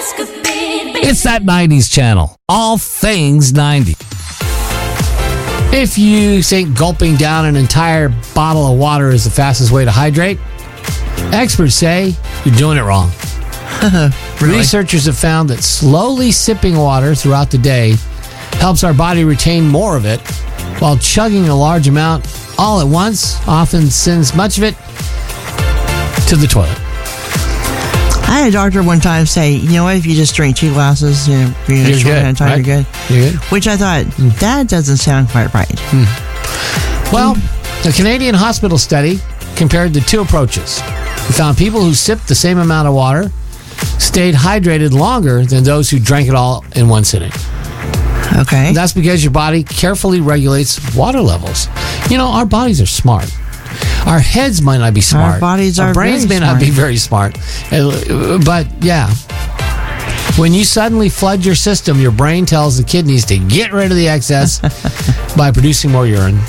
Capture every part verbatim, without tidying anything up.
It's that nineties channel. All things ninety. If you think gulping down an entire bottle of water is the fastest way to hydrate, experts say you're doing it wrong. Really? Researchers have found that slowly sipping water throughout the day helps our body retain more of it, while chugging a large amount all at once often sends much of it to the toilet. I had a doctor one time say, you know what, if you just drink two glasses, you know, you're, you're good, at a time, right? you're good. You're good. Which I thought, mm. that doesn't sound quite right. Mm. Well, a Canadian hospital study compared the two approaches. It found people who sipped the same amount of water stayed hydrated longer than those who drank it all in one sitting. Okay. And that's because your body carefully regulates water levels. You know, our bodies are smart. Our heads might not be smart. Our bodies Our are brains very may smart. not be very smart. Uh, But yeah, when you suddenly flood your system, your brain tells the kidneys to get rid of the excess by producing more urine.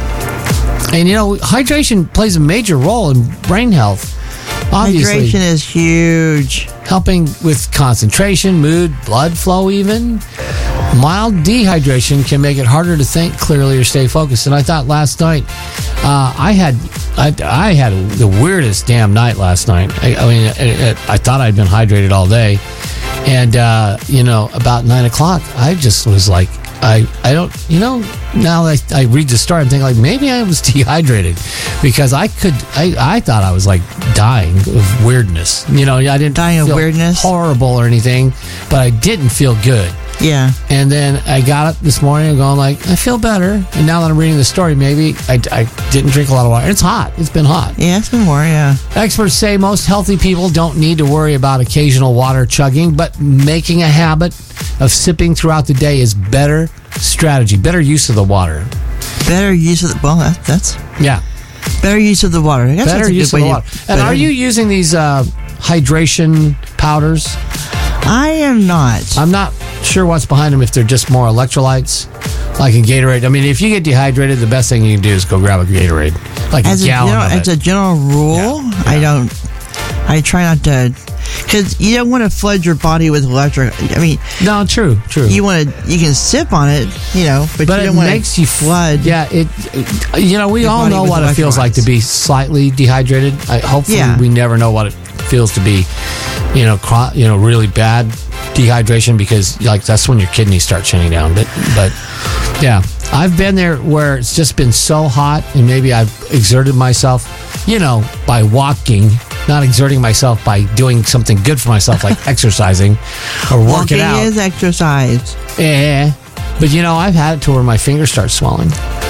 And you know, hydration plays a major role in brain health. Obviously, hydration is huge. Helping with concentration, mood, blood flow even. Mild dehydration can make it harder to think clearly or stay focused. And I thought last night, uh, I had I, I had the weirdest damn night last night. I, I mean, it, it, I thought I'd been hydrated all day. And, uh, you know, about nine o'clock, I just was like, I, I don't, you know, now that I, I read the story, I'm thinking like maybe I was dehydrated because I could, I, I thought I was like dying of weirdness. You know, I didn't dying feel of weirdness, horrible or anything, but I didn't feel good. Yeah. And then I got up this morning and going like, I feel better. And now that I'm reading the story, maybe I, I didn't drink a lot of water. It's hot. It's been hot. Yeah, it's been warm, yeah. Experts say most healthy people don't need to worry about occasional water chugging, but making a habit of sipping throughout the day is better strategy, better use of the water. Better use of the, well, that, that's... Yeah. Better use of the water. I guess better that's a use good of the way water. to, and are you using these uh, hydration powders? I am not. I'm not sure what's behind them, if they're just more electrolytes, like a Gatorade. I mean, if you get dehydrated, the best thing you can do is go grab a Gatorade. Like as a gallon a general, of it. As a general rule, Yeah. Yeah. I don't... I try not to... Because you don't want to flood your body with electric... I mean... No, true, true. You want to... You can sip on it, you know, but, but you it don't want makes to you flood... Yeah, it... it you know, we your all body know with what it feels like to electrolytes. be slightly dehydrated. I, hopefully, Yeah. we never know what it feels to be, you know, cro- you know, really bad dehydration, because like that's when your kidneys start shutting down. But, but yeah, I've been there where it's just been so hot, and maybe I've exerted myself, you know, by walking, not exerting myself by doing something good for myself, like exercising or working Walking out. is exercise. Yeah, but you know, I've had it to where my fingers start swelling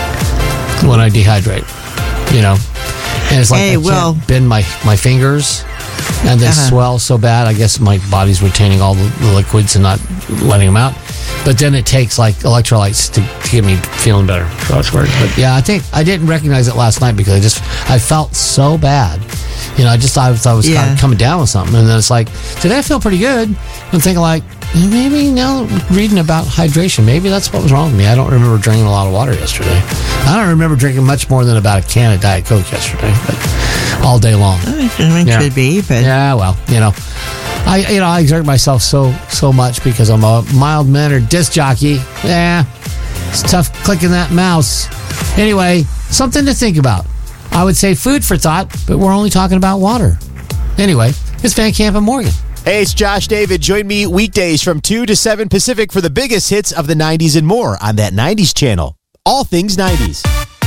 when I dehydrate. You know, and it's like Hey, I can't well- bend my my fingers, and they Uh-huh. swell so bad. I guess my body's retaining all the, the liquids and not letting them out. But then it takes like electrolytes to, to get me feeling better. So it's weird. But yeah, I think I didn't recognize it last night because I just I felt so bad. You know, I just thought, I thought I was Yeah. kind of coming down with something, and then it's like today I feel pretty good. I'm thinking like maybe now reading about hydration, maybe that's what was wrong with me. I don't remember drinking a lot of water yesterday. I don't remember drinking much more than about a can of Diet Coke yesterday, but all day long. I mean, it Yeah. could be, but... Yeah, well, you know, I you know I exert myself so so much because I'm a mild mannered disc jockey. Yeah, it's tough clicking that mouse. Anyway, something to think about. I would say food for thought, but we're only talking about water. Anyway, it's Van Camp and Morgan. Hey, it's Josh David. Join me weekdays from two to seven Pacific for the biggest hits of the nineties and more on that nineties channel. All things nineties.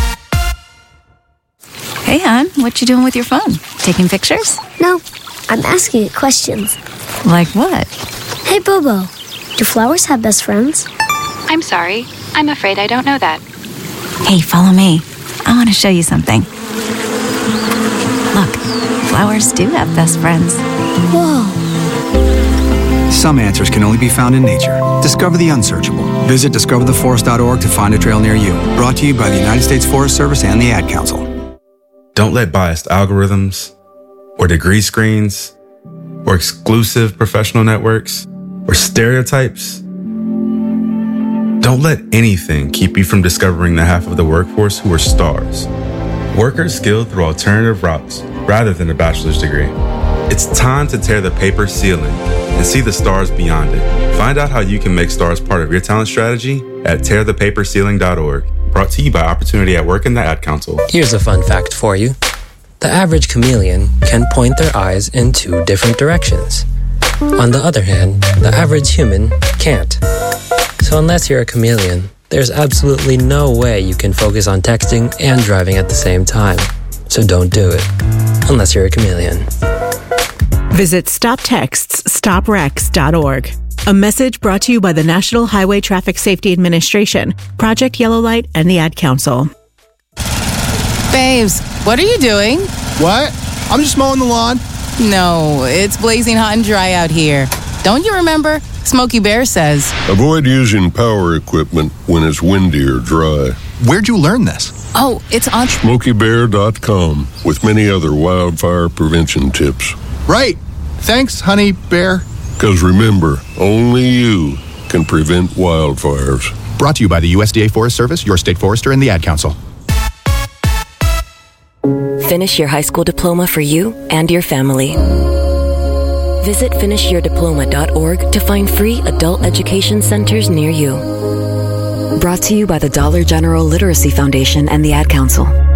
Hey, hon, what you doing with your phone? Taking pictures? No, I'm asking it questions. Like what? Hey, Bobo, do flowers have best friends? I'm sorry. I'm afraid I don't know that. Hey, follow me. I want to show you something. Look, flowers do have best friends. Whoa. Some answers can only be found in nature. Discover the unsearchable. Visit discover the forest dot org to find a trail near you. Brought to you by the United States Forest Service and the Ad Council. Don't let biased algorithms or degree screens or exclusive professional networks or stereotypes, don't let anything keep you from discovering the half of the workforce who are stars. Workers skilled through alternative routes rather than a bachelor's degree. It's time to tear the paper ceiling and see the stars beyond it. Find out how you can make stars part of your talent strategy at tear the paper ceiling dot org. Brought to you by Opportunity at Work and the Ad Council. Here's a fun fact for you. The average chameleon can point their eyes in two different directions. On the other hand, the average human can't. So unless you're a chameleon, there's absolutely no way you can focus on texting and driving at the same time. So don't do it, unless you're a chameleon. Visit stop texts stop wrecks dot org. A message brought to you by the National Highway Traffic Safety Administration, Project Yellow Light, and the Ad Council. Babes, what are you doing? What? I'm just mowing the lawn. No, it's blazing hot and dry out here. Don't you remember? Smokey Bear says, avoid using power equipment when it's windy or dry. Where'd you learn this? Oh, it's on smokey bear dot com with many other wildfire prevention tips. Right. Thanks, honey bear. Because remember, only you can prevent wildfires. Brought to you by the U S D A Forest Service, your state forester, and the Ad Council. Finish your high school diploma for you and your family. Visit finish your diploma dot org to find free adult education centers near you. Brought to you by the Dollar General Literacy Foundation and the Ad Council.